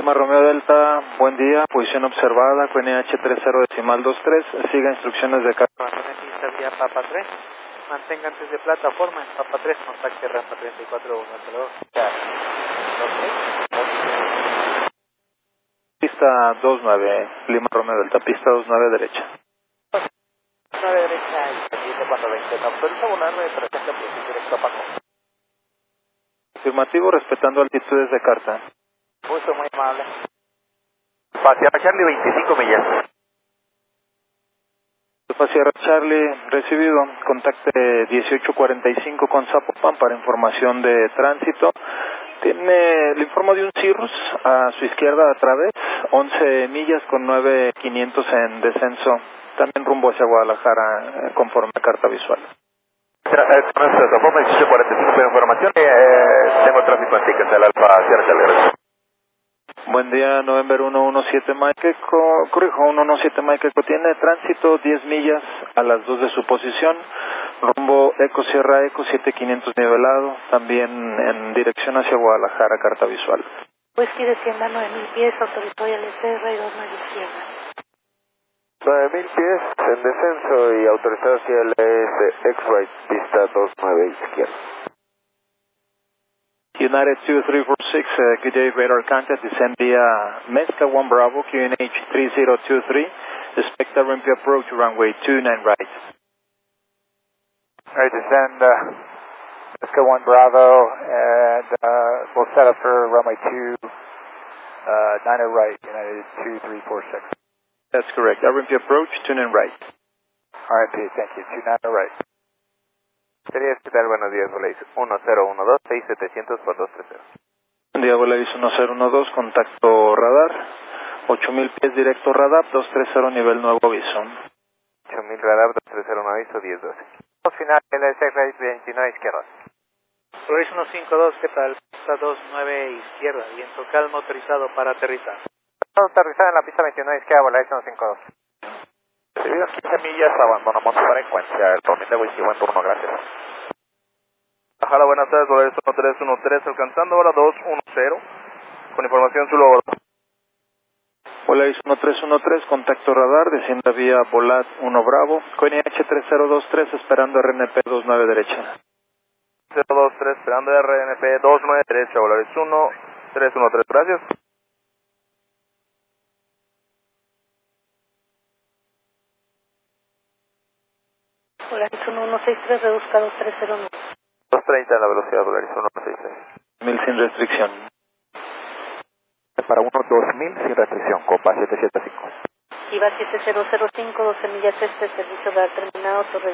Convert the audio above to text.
Lima Romeo Delta, buen día, posición observada, QNH 30.23, siga instrucciones de carga. Pista vía Papa 3, mantenga antes de plataforma en Papa 3, contacte rampa 34-1-2. Pista 29, Lima Romeo Delta, pista 29 derecha. 9 derecha y 7420, autoriza volar de presente por directo a Paco. Afirmativo, respetando altitudes de carta. Mucho, muy amable. Hacia Charlie 25 millas. Sierra Charlie, recibido, contacte 1845 con Zapopan para información de tránsito. Le informo de un Cirrus a su izquierda a través, 11 millas con 9,500 en descenso, también rumbo hacia Guadalajara, conforme a carta visual. Zapopan 1845 de información, tengo tráfico en tickets del Alfa Sierra Charlie. Buen día, November 117 Mike Echo, corrijo, 117 Mike Echo, tiene tránsito 10 millas a las 2 de su posición, rumbo Eco Sierra Eco 7500 nivelado, también en dirección hacia Guadalajara, carta visual. Pues que descienda 9000 pies, autorizó ya el SR y 29 izquierda. 9000 pies en descenso y autorizado hacia el X-Right, pista 29 izquierda. United 2346, good day, radar contact, descend via Mezca 1 Bravo, QNH 3023, expect a rampy approach, runway 29 right. Alright, descend Mezca 1 Bravo, and we'll set up for runway 2, 90 right, United 2346. That's correct, a rampy approach, 29 right. Alright, Pete, thank you, 29 right. Sería ¿qué tal? Buenos días, Volaris 1012-6700-4230. Buen día, Volaris 1012, contacto radar, 8000 pies directo radar, 230 nivel nuevo aviso. 8000 radar, 230 aviso, 1012. Final, LS 29 izquierda. Volaris 152, ¿qué tal? Pista 29 izquierda, viento calmo autorizado para aterrizar. Aterrizar en la pista 29 izquierda, Volaris 152. Recibido 15 millas, abandonamos frecuencia, el Tommy de Whisky, buen turno, gracias. Ajala, buenas tardes, Volaris 1313, alcanzando ahora 210, con información su logro. Volaris 1313, contacto radar, descienda vía Volat 1 Bravo, QNH 3023, esperando RNP 29 derecha. 023, esperando RNP 29 derecha, Volaris 1313, gracias. Volaris 1163, reduzca 2309. 230 la velocidad, Volaris 163. 1000 sin restricción. Para 2000 sin restricción, copa 775. Iba 7005, 12 millas este, servicio de terminado, Torre